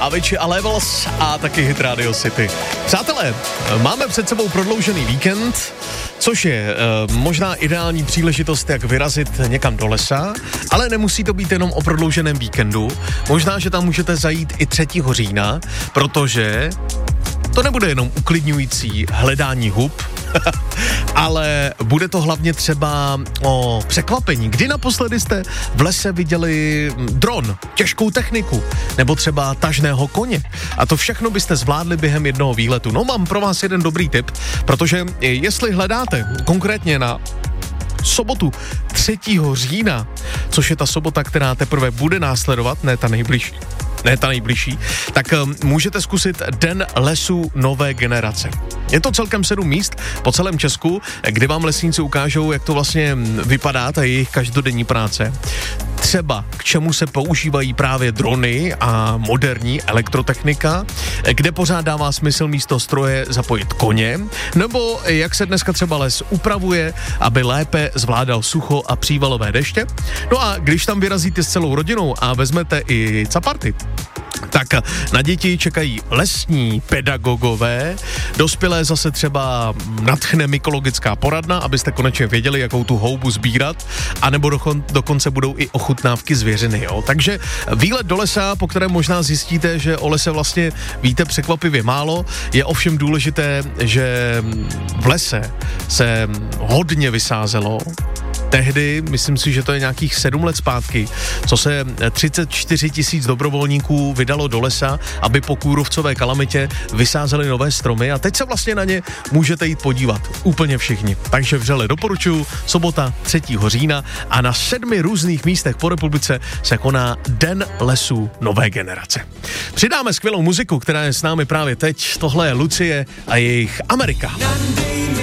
Avicii a Levels a taky hit Radio City. Přátelé, máme před sebou prodloužený víkend, což je možná ideální příležitost, jak vyrazit někam do lesa, ale nemusí to být jenom o prodlouženém víkendu. Možná, že tam můžete zajít i 3. října, protože to nebude jenom uklidňující hledání hub, ale bude to hlavně třeba o překvapení. Kdy naposledy jste v lese viděli dron, těžkou techniku, nebo třeba tažného koně? A to všechno byste zvládli během jednoho výletu. No, mám pro vás jeden dobrý tip, protože jestli hledáte konkrétně na sobotu 3. října, což je ta sobota, která teprve bude následovat, ne ta nejbližší, tak můžete zkusit Den lesů nové generace. Je to celkem 7 míst po celém Česku, kde vám lesníci ukážou, jak to vlastně vypadá, ta jejich každodenní práce. Třeba k čemu se používají právě drony a moderní elektrotechnika, kde pořád dává smysl místo stroje zapojit koně, nebo jak se dneska třeba les upravuje, aby lépe zvládal sucho a přívalové deště. No a když tam vyrazíte s celou rodinou a vezmete i caparty, tak na děti čekají lesní pedagogové, dospělé zase třeba nadchne mykologická poradna, abyste konečně věděli, jakou tu houbu sbírat, anebo dokonce budou i ochutnávky zvěřiny, jo. Takže výlet do lesa, po kterém možná zjistíte, že o lese vlastně víte překvapivě málo, je ovšem důležité, že v lese se hodně vysázelo. Tehdy, myslím si, že to je nějakých 7 let zpátky, co se 34 000 dobrovolníků vydalo do lesa, aby po kůrovcové kalamitě vysázeli nové stromy a teď se vlastně na ně můžete jít podívat úplně všichni. Takže vřele doporučuji, sobota 3. října a na 7 různých místech po republice se koná Den lesů nové generace. Přidáme skvělou muziku, která je s námi právě teď. Tohle je Lucie a jejich Amerika.